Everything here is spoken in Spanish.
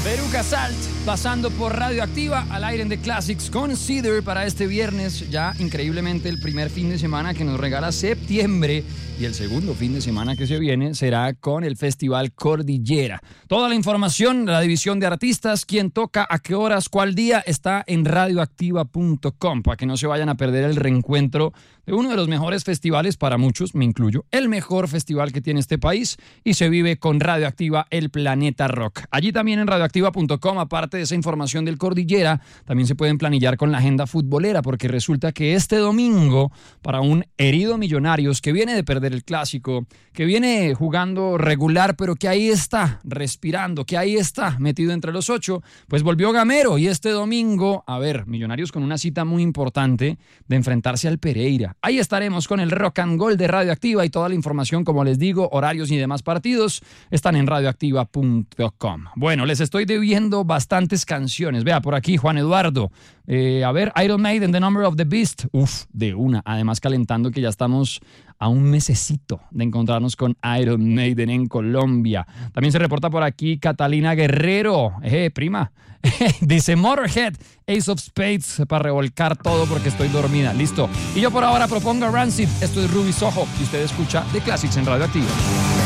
Veruca Salt, pasando por Radioactiva, al aire en The Classics con Cedar para este viernes, ya increíblemente el primer fin de semana que nos regala septiembre, y el segundo fin de semana que se viene será con el Festival Cordillera. Toda la información, la división de artistas, quién toca, a qué horas, cuál día, está en radioactiva.com, para que no se vayan a perder el reencuentro de uno de los mejores festivales para muchos, me incluyo, el mejor festival que tiene este país, y se vive con Radioactiva, el planeta rock. Allí también en radioactiva.com, aparte de esa información del Cordillera, también se pueden planillar con la agenda futbolera, porque resulta que este domingo, para un herido Millonarios que viene de perder el clásico, que viene jugando regular, pero que ahí está, respirando, que ahí está, metido entre los 8, pues volvió Gamero, y este domingo, a ver, Millonarios con una cita muy importante de enfrentarse al Pereira. Ahí estaremos con el Rock and Gold de Radioactiva, y toda la información, como les digo, horarios y demás partidos, están en radioactiva.com. Bueno, les estoy debiendo bastantes canciones. Vea, por aquí Juan Eduardo. A ver, Iron Maiden, The Number of the Beast. Uf, de una. Además, calentando que ya estamos a un mesecito de encontrarnos con Iron Maiden en Colombia. También se reporta por aquí Catalina Guerrero. Prima. Dice Motorhead, Ace of Spades, para revolcar todo porque estoy dormida. Listo. Y yo por ahora propongo Rancid. Esto es Ruby Soho y usted escucha The Classics en Radioactiva.